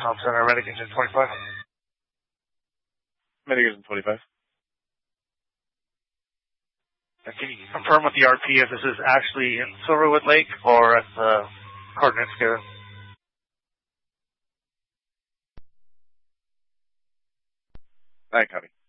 Tom Center, Medic Engine 25. Medic Engine 25. And can you confirm with the RP if this is actually in Silverwood Lake or at the coordinates given? Hi, copy.